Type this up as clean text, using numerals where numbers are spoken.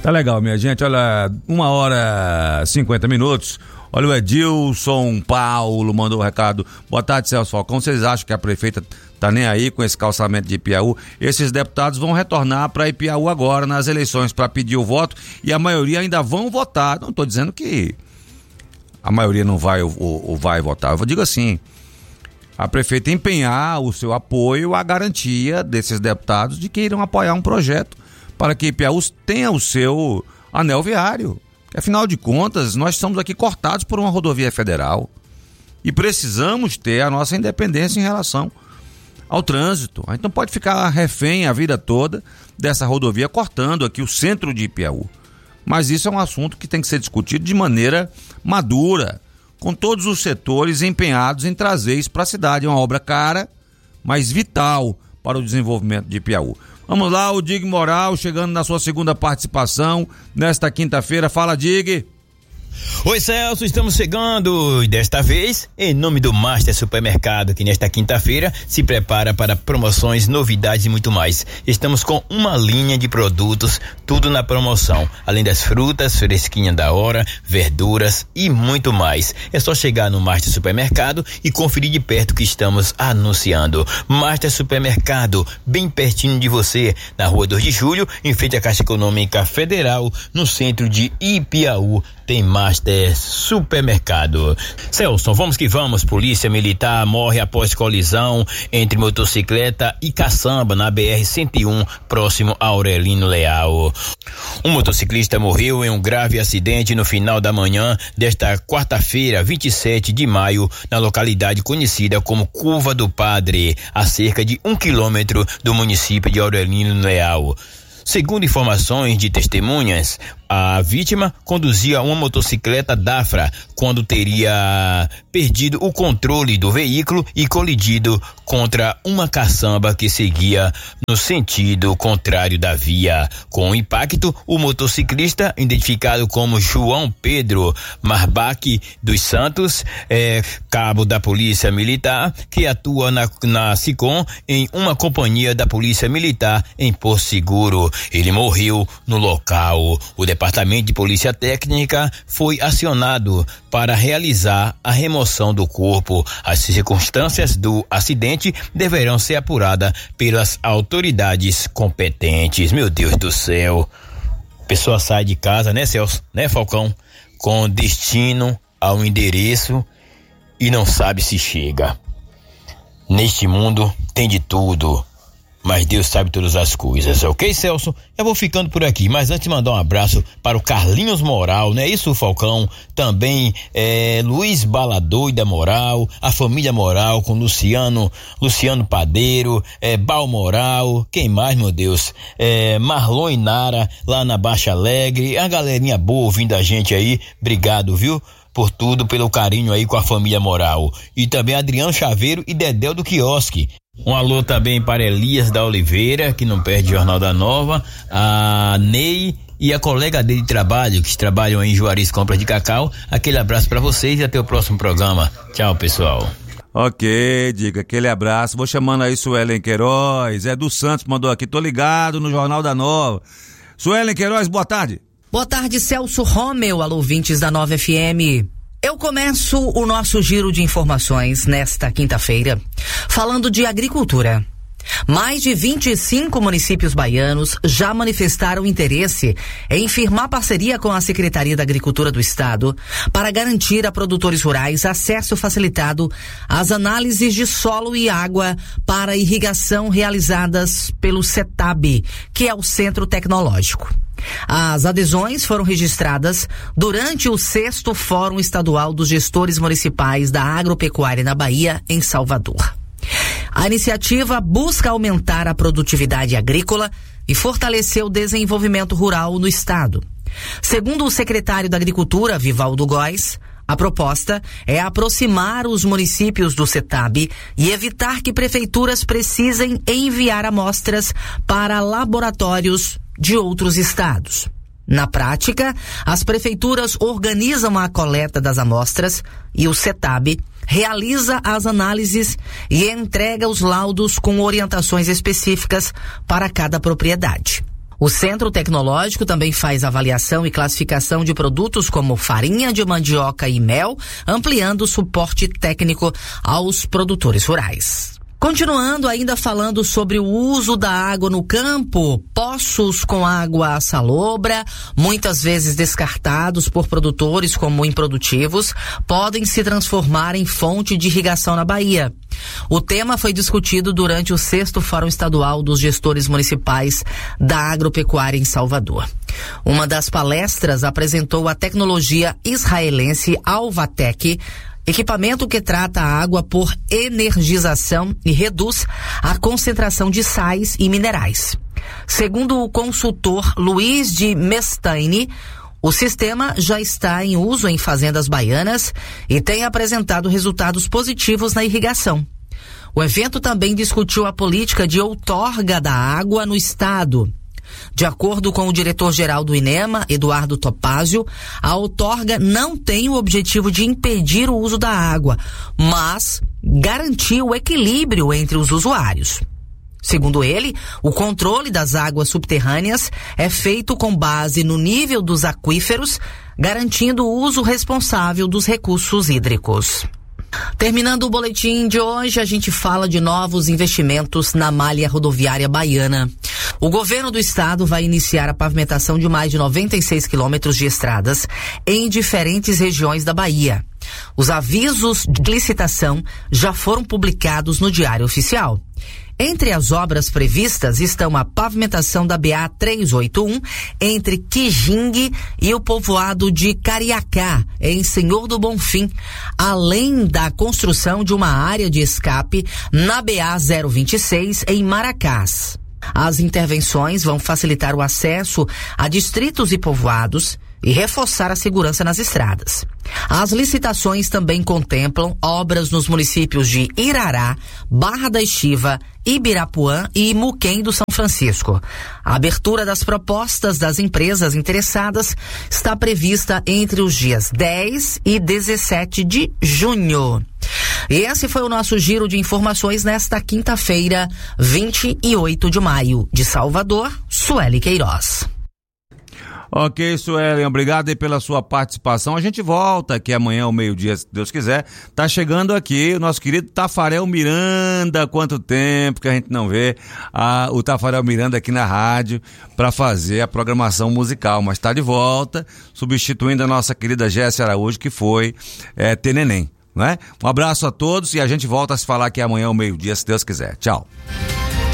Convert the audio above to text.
Tá legal, minha gente. Olha, 1h50. Olha, o Edilson Paulo mandou um recado. Boa tarde, Celso Falcão. Vocês acham que a prefeita tá nem aí com esse calçamento de Ipiaú? Esses deputados vão retornar para Ipiaú agora nas eleições para pedir o voto e a maioria ainda vão votar. Não tô dizendo que a maioria não vai ou vai votar. Eu digo assim, a prefeita empenhar o seu apoio à garantia desses deputados de que irão apoiar um projeto para que Ipiaú tenha o seu anel viário. Afinal de contas, nós estamos aqui cortados por uma rodovia federal e precisamos ter a nossa independência em relação ao trânsito. A gente não pode ficar refém a vida toda dessa rodovia cortando aqui o centro de Ipiaú. Mas isso é um assunto que tem que ser discutido de maneira madura, com todos os setores empenhados em trazer isso para a cidade. É uma obra cara, mas vital para o desenvolvimento de Ipiaú. Vamos lá, o Dig Moral chegando na sua segunda participação nesta quinta-feira. Fala, Dig. Oi, Celso, estamos chegando e desta vez em nome do Master Supermercado, que nesta quinta-feira se prepara para promoções, novidades e muito mais. Estamos com uma linha de produtos, tudo na promoção, além das frutas, fresquinha da hora, verduras e muito mais. É só chegar no Master Supermercado e conferir de perto o que estamos anunciando. Master Supermercado, bem pertinho de você, na Rua 2 de Julho, em frente à Caixa Econômica Federal, no centro de Ipiaú. Tem Master Supermercado. Celso, vamos que vamos. Polícia Militar morre após colisão entre motocicleta e caçamba na BR-101, próximo a Aurelino Leal. Um motociclista morreu em um grave acidente no final da manhã desta quarta-feira, 27 de maio, na localidade conhecida como Curva do Padre, a cerca de 1 quilômetro do município de Aurelino Leal. Segundo informações de testemunhas, a vítima conduzia uma motocicleta Dafra quando teria perdido o controle do veículo e colidido contra uma caçamba que seguia no sentido contrário da via. Com o impacto, o motociclista, identificado como João Pedro Marbach dos Santos, cabo da Polícia Militar, que atua na SICOM em uma companhia da Polícia Militar em Porto Seguro. Ele morreu no local. O Departamento de Polícia Técnica foi acionado para realizar a remoção do corpo. As circunstâncias do acidente deverão ser apuradas pelas autoridades competentes. Meu Deus do céu. A pessoa sai de casa, né, Celso? Né, Falcão? Com destino ao endereço e não sabe se chega. Neste mundo tem de tudo, mas Deus sabe todas as coisas, ok, Celso? Eu vou ficando por aqui, mas antes de mandar um abraço para o Carlinhos Moral, não é isso, Falcão? Também Luiz Baladoida Moral, a família Moral com Luciano Padeiro, Bal Moral, quem mais, meu Deus? Marlon e Nara, lá na Baixa Alegre, a galerinha boa ouvindo a gente aí, obrigado, viu? Por tudo, pelo carinho aí com a família Moral. E também Adriano Chaveiro e Dedéu do Quiosque. Um alô também para Elias da Oliveira, que não perde o Jornal da Nova, a Ney e a colega dele de trabalho, que trabalham em Juarez Compras de Cacau. Aquele abraço para vocês e até o próximo programa. Tchau, pessoal. Ok, diga, aquele abraço. Vou chamando aí Suelen Queiroz, do Santos mandou aqui, tô ligado no Jornal da Nova. Suelen Queiroz, boa tarde. Boa tarde, Celso Romeu, alô ouvintes da Nova FM. Eu começo o nosso giro de informações nesta quinta-feira falando de agricultura. Mais de 25 municípios baianos já manifestaram interesse em firmar parceria com a Secretaria da Agricultura do Estado para garantir a produtores rurais acesso facilitado às análises de solo e água para irrigação realizadas pelo CETAB, que é o Centro Tecnológico. As adesões foram registradas durante o 6º Fórum Estadual dos Gestores Municipais da Agropecuária na Bahia, em Salvador. A iniciativa busca aumentar a produtividade agrícola e fortalecer o desenvolvimento rural no estado. Segundo o secretário da Agricultura, Vivaldo Góes, a proposta é aproximar os municípios do CETAB e evitar que prefeituras precisem enviar amostras para laboratórios de outros estados. Na prática, as prefeituras organizam a coleta das amostras e o CETAB realiza as análises e entrega os laudos com orientações específicas para cada propriedade. O Centro Tecnológico também faz avaliação e classificação de produtos como farinha de mandioca e mel, ampliando o suporte técnico aos produtores rurais. Continuando ainda falando sobre o uso da água no campo, poços com água salobra, muitas vezes descartados por produtores como improdutivos, podem se transformar em fonte de irrigação na Bahia. O tema foi discutido durante o 6º Fórum Estadual dos Gestores Municipais da Agropecuária em Salvador. Uma das palestras apresentou a tecnologia israelense Alvatec, equipamento que trata a água por energização e reduz a concentração de sais e minerais. Segundo o consultor Luiz de Mestaini, o sistema já está em uso em fazendas baianas e tem apresentado resultados positivos na irrigação. O evento também discutiu a política de outorga da água no estado. De acordo com o diretor-geral do INEMA, Eduardo Topázio, a outorga não tem o objetivo de impedir o uso da água, mas garantir o equilíbrio entre os usuários. Segundo ele, o controle das águas subterrâneas é feito com base no nível dos aquíferos, garantindo o uso responsável dos recursos hídricos. Terminando o boletim de hoje, a gente fala de novos investimentos na malha rodoviária baiana. O governo do estado vai iniciar a pavimentação de mais de 96 quilômetros de estradas em diferentes regiões da Bahia. Os avisos de licitação já foram publicados no Diário Oficial. Entre as obras previstas estão a pavimentação da BA-381 entre Quijingue e o povoado de Cariacá, em Senhor do Bonfim, além da construção de uma área de escape na BA-026 em Maracás. As intervenções vão facilitar o acesso a distritos e povoados e reforçar a segurança nas estradas. As licitações também contemplam obras nos municípios de Irará, Barra da Estiva, Ibirapuã e Muquém do São Francisco. A abertura das propostas das empresas interessadas está prevista entre os dias 10 e 17 de junho. E esse foi o nosso giro de informações nesta quinta-feira, 28 de maio. De Salvador, Sueli Queiroz. Ok, Sueli, obrigado aí pela sua participação. A gente volta aqui amanhã ao meio-dia, se Deus quiser. Tá chegando aqui o nosso querido Tafarel Miranda. Quanto tempo que a gente não vê o Tafarel Miranda aqui na rádio para fazer a programação musical, mas tá de volta, substituindo a nossa querida Jéssica Araújo, que foi ter neném, né? Um abraço a todos e a gente volta a se falar aqui amanhã ao meio-dia, se Deus quiser. Tchau.